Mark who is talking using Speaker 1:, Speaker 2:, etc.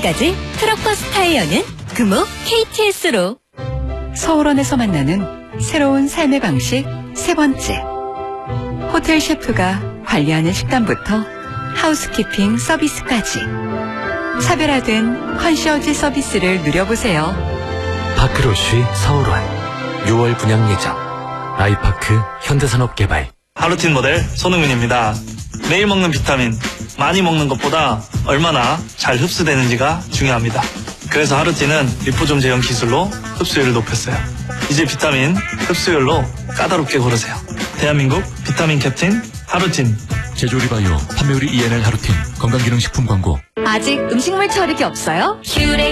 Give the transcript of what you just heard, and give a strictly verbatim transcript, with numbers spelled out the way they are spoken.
Speaker 1: 지금까지 트럭버스 타이어는 금호 케이티에스로.
Speaker 2: 서울원에서 만나는 새로운 삶의 방식 세 번째. 호텔 셰프가 관리하는 식단부터 하우스키핑 서비스까지 차별화된 컨시어지 서비스를 누려보세요.
Speaker 3: 파크로쉬 서울원 유월 분양 예정. 아이파크 현대산업개발.
Speaker 4: 하루틴 모델 손흥민입니다. 매일 먹는 비타민, 많이 먹는 것보다 얼마나 잘 흡수되는지가 중요합니다. 그래서 하루틴은 리포좀 제형 기술로 흡수율을 높였어요. 이제 비타민 흡수율로 까다롭게 고르세요. 대한민국 비타민 캡틴 하루틴.
Speaker 5: 제조리바이오 판매율이 이엔엘 하루틴 건강기능식품 광고.
Speaker 1: 아직 음식물 처리기 없어요? 큐렉